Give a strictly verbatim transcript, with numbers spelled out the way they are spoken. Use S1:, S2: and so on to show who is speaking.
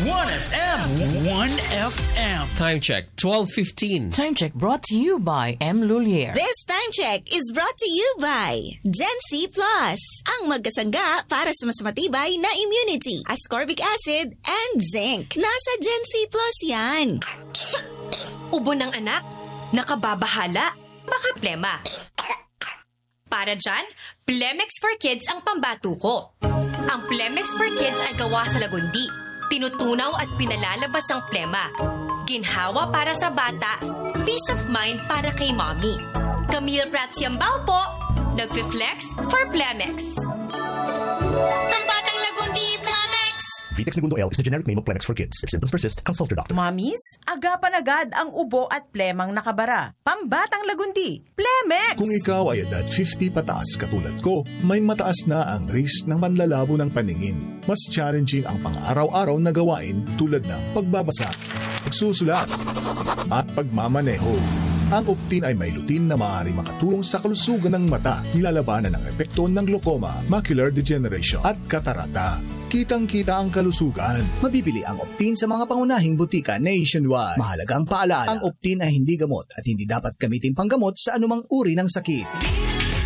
S1: one F M. one F M.
S2: Time check, twelve fifteen.
S3: Time check brought to you by M. Lulier.
S4: This time check is brought to you by Gen C Plus, ang magkasangga para sa mas matibay na immunity, ascorbic acid, and zinc. Nasa Gen C Plus yan.
S5: Ubo ng anak, nakababahala, baka plema. Para dyan, Plemex for Kids ang pambato ko. Ang Plemex for Kids ay gawa sa lagundi. Tinutunaw at pinalalabas ang plema. Ginhawa para sa bata, peace of mind para kay mommy. Camille Pratsiambao po, nagpi-flex for Plemex. Ang batang lagundi, Plemex!
S6: Vitex Negundo L is the generic name of Plemex for kids. If symptoms persist, consult your doctor.
S7: Mommies, agapan agad ang ubo at plemang nakabara. Pambatang lagundi, Plemex!
S8: Kung ikaw ay edad fifty pataas katulad ko, may mataas na ang risk ng panlalabo ng paningin. Mas challenging ang pang-araw-araw na gawain tulad ng pagbabasa, pagsusulat, at pagmamaneho. Ang Optin ay may lutin na maaari makatulong sa kalusugan ng mata, nilalabanan ang epekto ng glaucoma, macular degeneration at katarata. Kitang-kita ang kalusugan.
S9: Mabibili ang Optin sa mga pangunahing butika nationwide. Mahalagang paalala, ang Optin ay hindi gamot at hindi dapat gamitin panggamot sa anumang uri ng sakit.